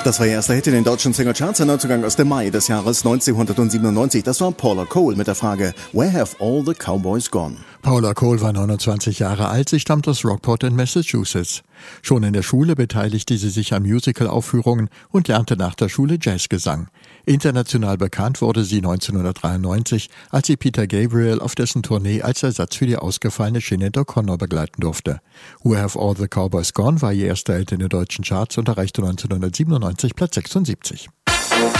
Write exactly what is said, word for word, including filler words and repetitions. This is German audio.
Das war ihr erster Hit in den deutschen Singlecharts, ein Neuzugang aus dem Mai des Jahres neunzehnhundertsiebenundneunzig. Das war Paula Cole mit der Frage Where have all the cowboys gone? Paula Cole war neunundzwanzig Jahre alt, sie stammt aus Rockport in Massachusetts. Schon in der Schule beteiligte sie sich an Musical-Aufführungen und lernte nach der Schule Jazzgesang. International bekannt wurde sie neunzehnhundertdreiundneunzig, als sie Peter Gabriel auf dessen Tournee als Ersatz für die ausgefallene Sinead O'Connor begleiten durfte. Where Have All the Cowboys Gone war ihr erster Hit in den deutschen Charts und erreichte neunzehnhundertsiebenundneunzig Platz sechsundsiebzig.